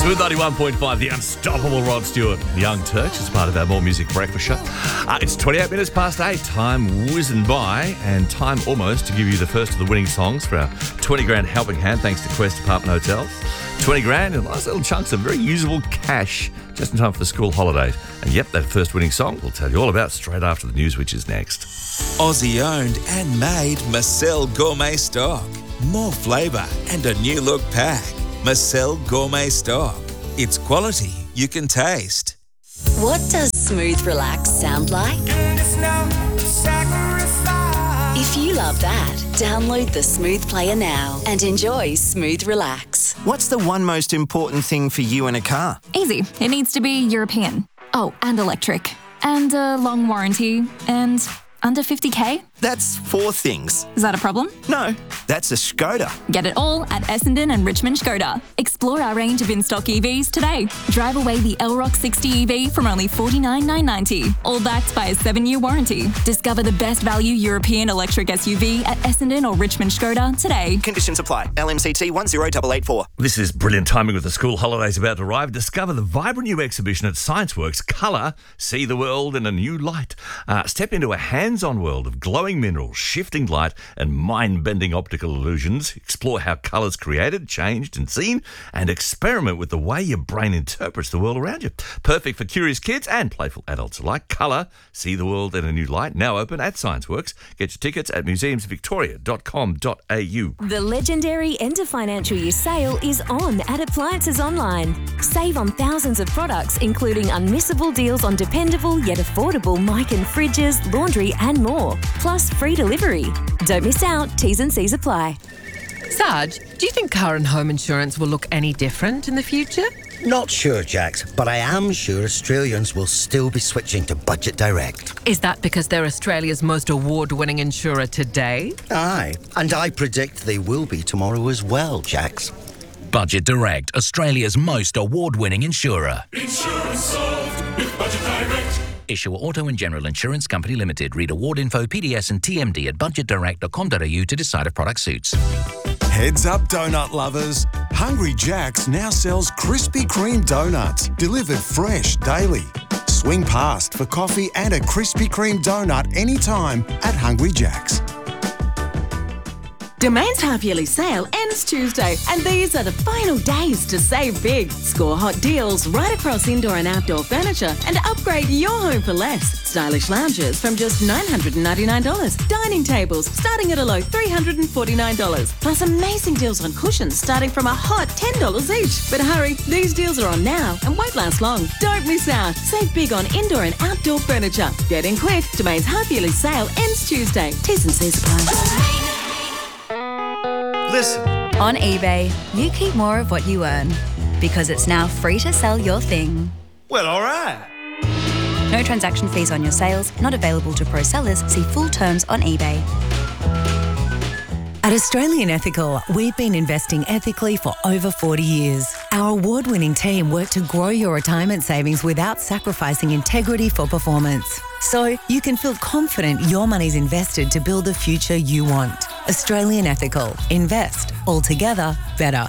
Smooth 91.5, the unstoppable Rod Stewart, Young Turks, as part of our More Music Breakfast show. It's 28 minutes past 8, time whizzing by, and time almost to give you the first of the winning songs for our 20 grand helping hand, thanks to Quest Apartment Hotels. 20 grand and nice little chunks of very usable cash just in time for the school holidays. And yep, that first winning song we'll tell you all about straight after the news, which is next. Aussie owned and made Marcel Gourmet Stock. More flavour and a new look pack. Marcel Gourmet Stock. It's quality you can taste. What does Smooth Relax sound like? If you love that, download the Smooth Player now and enjoy Smooth Relax. What's the one most important thing for you in a car? Easy. It needs to be European. Oh, and electric. And a long warranty. And under 50k? That's 4 things. Is that a problem? No, that's a Skoda. Get it all at Essendon and Richmond Skoda. Explore our range of in-stock EVs today. Drive away the Elrock 60 EV from only $49,990. All backed by a 7-year warranty. Discover the best value European electric SUV at Essendon or Richmond Skoda today. Conditions apply. LMCT 10884. This is brilliant timing with the school holidays about to arrive. Discover the vibrant new exhibition at ScienceWorks, Colour, See the World in a New Light. Step into a hands-on world of glowing minerals, shifting light and mind-bending optical illusions. Explore how colour's created, changed and seen, and experiment with the way your brain interprets the world around you. Perfect for curious kids and playful adults alike. Colour, See the World in a New Light, now open at ScienceWorks. Get your tickets at museumsvictoria.com.au. The legendary end of financial year sale is on at Appliances Online. Save on thousands of products, including unmissable deals on dependable yet affordable mic and fridges, laundry and more. Plus free delivery. Don't miss out. T's and C's apply. Sarge, do you think car and home insurance will look any different in the future? Not sure, Jax, but I am sure Australians will still be switching to Budget Direct. Is that because they're Australia's most award-winning insurer today? Aye, and I predict they will be tomorrow as well, Jax. Budget Direct, Australia's most award-winning insurer. Insurance solved with Budget Direct. Issuer Auto and General Insurance Company Limited. Read award info, PDS and TMD at budgetdirect.com.au to decide if product suits. Heads up, donut lovers. Hungry Jack's now sells Krispy Kreme donuts, delivered fresh daily. Swing past for coffee and a Krispy Kreme donut anytime at Hungry Jack's. Domain's half-yearly sale ends Tuesday, and these are the final days to save big. Score hot deals right across indoor and outdoor furniture and upgrade your home for less. Stylish lounges from just $999. Dining tables starting at a low $349. Plus amazing deals on cushions starting from a hot $10 each. But hurry, these deals are on now and won't last long. Don't miss out. Save big on indoor and outdoor furniture. Get in quick. Domain's half-yearly sale ends Tuesday. T's and C's apply. Listen. On eBay, you keep more of what you earn because it's now free to sell your thing. Well, all right. No transaction fees on your sales, not available to pro sellers. See full terms on eBay. At Australian Ethical, we've been investing ethically for over 40 years. Our award-winning team work to grow your retirement savings without sacrificing integrity for performance. So you can feel confident your money's invested to build the future you want. Australian Ethical. Invest. Altogether better.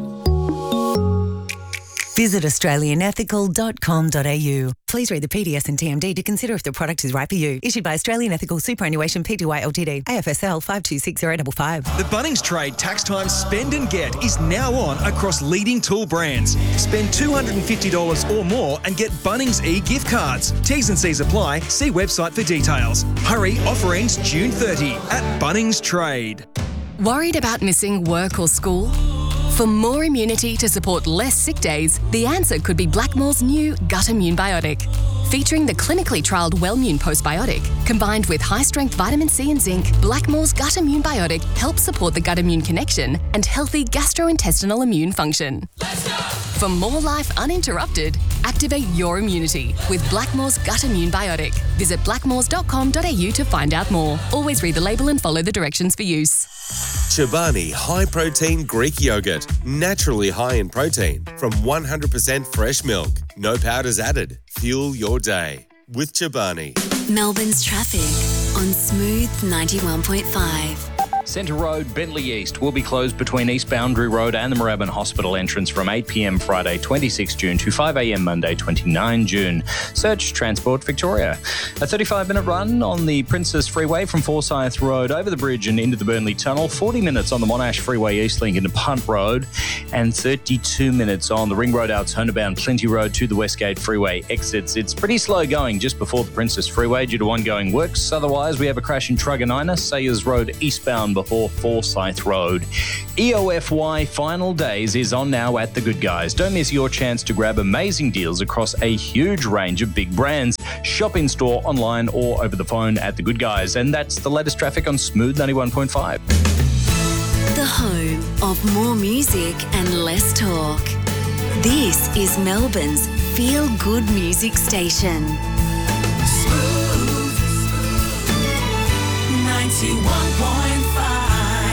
Visit australianethical.com.au. Please read the PDS and TMD to consider if the product is right for you. Issued by Australian Ethical Superannuation Pty Ltd. AFSL 526055. The Bunnings Trade Tax Time Spend and Get is now on across leading tool brands. Spend $250 or more and get Bunnings e-gift cards. T's and C's apply. See website for details. Hurry, offer ends June 30 at Bunnings Trade. Worried about missing work or school? For more immunity to support less sick days, the answer could be Blackmore's new Gut Immune Biotic. Featuring the clinically trialled Wellmune Postbiotic, combined with high-strength vitamin C and zinc, Blackmore's Gut Immune Biotic helps support the gut-immune connection and healthy gastrointestinal immune function. For more life uninterrupted, activate your immunity with Blackmore's Gut Immune Biotic. Visit blackmores.com.au to find out more. Always read the label and follow the directions for use. Chobani High Protein Greek Yogurt. Naturally high in protein from 100% fresh milk. No powders added. Fuel your day with Chobani. Melbourne's traffic on Smooth 91.5. Centre Road, Bentley East will be closed between East Boundary Road and the Moorabbin Hospital entrance from 8 p.m. Friday 26 June to 5 a.m. Monday 29 June. Search Transport Victoria. A 35-minute run on the Princess Freeway from Forsyth Road over the bridge and into the Burnley Tunnel. 40 minutes on the Monash Freeway East Link into Punt Road. And 32 minutes on the Ring Road Altona bound Plenty Road to the Westgate Freeway exits. It's pretty slow going just before the Princess Freeway due to ongoing works. Otherwise, we have a crash in Truganina, Sayers Road eastbound before Forsyth Road. EOFY Final Days is on now at The Good Guys. Don't miss your chance to grab amazing deals across a huge range of big brands. Shop in store, online or over the phone at The Good Guys. And that's the latest traffic on Smooth 91.5. The home of more music and less talk. This is Melbourne's feel-good music station. Smooth 91.5.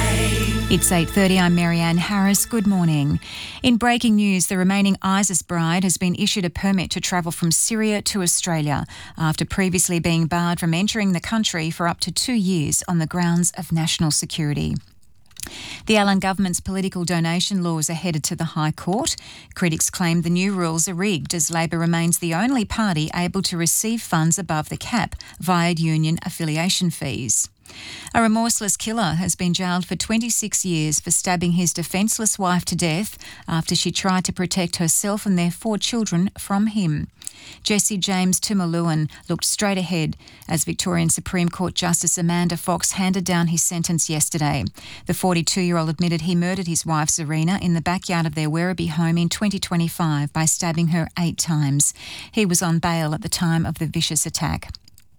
It's 8:30. I'm Marianne Harris. Good morning. In breaking news, the remaining ISIS bride has been issued a permit to travel from Syria to Australia after previously being barred from entering the country for up to 2 years on the grounds of national security. The Allen government's political donation laws are headed to the High Court. Critics claim the new rules are rigged as Labor remains the only party able to receive funds above the cap via union affiliation fees. A remorseless killer has been jailed for 26 years for stabbing his defenceless wife to death after she tried to protect herself and their 4 children from him. Jesse James Tumaluan looked straight ahead as Victorian Supreme Court Justice Amanda Fox handed down his sentence yesterday. The 42-year-old admitted he murdered his wife Zarina in the backyard of their Werribee home in 2025 by stabbing her 8 times. He was on bail at the time of the vicious attack.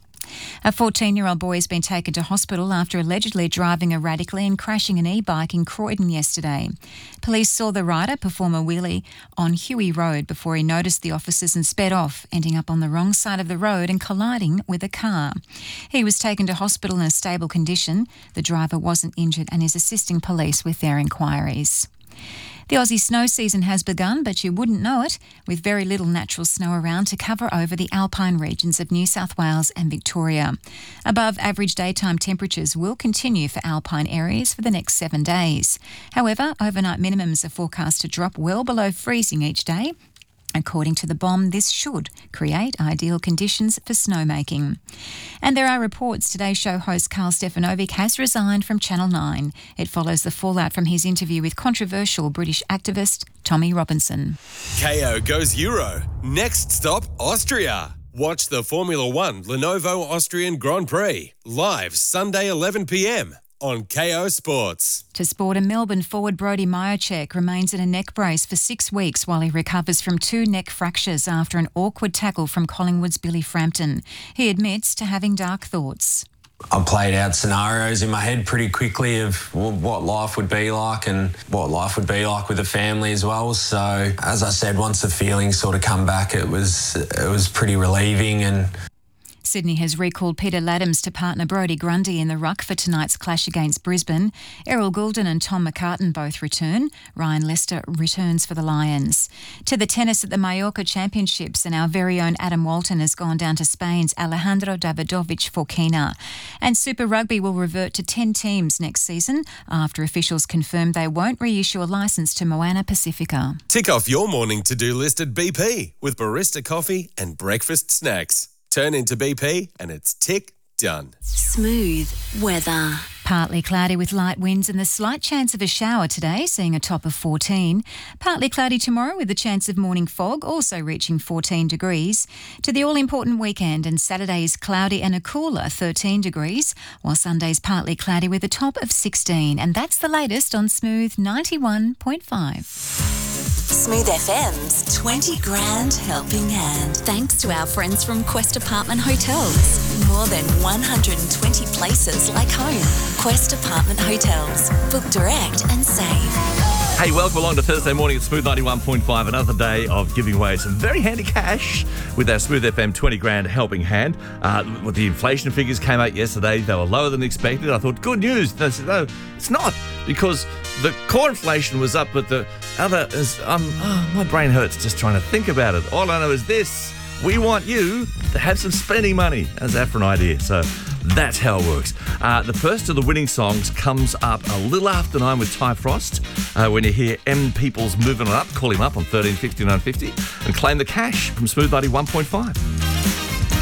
A 14-year-old boy has been taken to hospital after allegedly driving erratically and crashing an e-bike in Croydon yesterday. Police saw the rider perform a wheelie on Huey Road before he noticed the officers and sped off, ending up on the wrong side of the road and colliding with a car. He was taken to hospital in a stable condition. The driver wasn't injured and is assisting police with their inquiries. The Aussie snow season has begun, but you wouldn't know it, with very little natural snow around to cover over the alpine regions of New South Wales and Victoria. Above average daytime temperatures will continue for alpine areas for the next 7 days. However, overnight minimums are forecast to drop well below freezing each day. According to the BOM, this should create ideal conditions for snowmaking. And there are reports Today Show host Carl Stefanovic has resigned from Channel 9. It follows the fallout from his interview with controversial British activist Tommy Robinson. KO goes Euro. Next stop, Austria. Watch the Formula One Lenovo Austrian Grand Prix live Sunday 11 p.m. on KO Sports. To sport, a Melbourne forward Brody Majacek remains in a neck brace for 6 weeks while he recovers from 2 neck fractures after an awkward tackle from Collingwood's Billy Frampton. He admits to having dark thoughts. I played out scenarios in my head pretty quickly of what life would be like and what life would be like with a family as well. So, as I said, once the feelings sort of come back, it was pretty relieving. And Sydney has recalled Peter Laddams to partner Brodie Grundy in the ruck for tonight's clash against Brisbane. Errol Goulden and Tom McCartan both return. Ryan Lester returns for the Lions. To the tennis at the Mallorca Championships, and our very own Adam Walton has gone down to Spain's Alejandro Davidovich Forquina. And Super Rugby will revert to 10 teams next season after officials confirm they won't reissue a licence to Moana Pacifica. Tick off your morning to-do list at BP with barista coffee and breakfast snacks. Turn into BP and it's tick done. Smooth weather. Partly cloudy with light winds and the slight chance of a shower today, seeing a top of 14. Partly cloudy tomorrow with a chance of morning fog, also reaching 14 degrees. To the all-important weekend, and Saturday is cloudy and a cooler 13 degrees, while Sunday's partly cloudy with a top of 16. And that's the latest on Smooth 91.5. Smooth FM's 20 Grand Helping Hand. Thanks to our friends from Quest Apartment Hotels. More than 120 places like home. Quest Apartment Hotels. Book direct and save. Hey, welcome along to Thursday morning at Smooth 91.5. Another day of giving away some very handy cash with our Smooth FM 20 Grand Helping Hand. The inflation figures came out yesterday. They were lower than expected. I thought, good news. They said, no, it's not, because the core inflation was up, but the other is, my brain hurts just trying to think about it. All I know is this: we want you to have some spending money. How's that for an idea? So That's how it works. The first of the winning songs comes up a little after 9 with Ty Frost. When you hear M People's moving it up, call him up on 1350 950 and claim the cash from Smooth 91.5.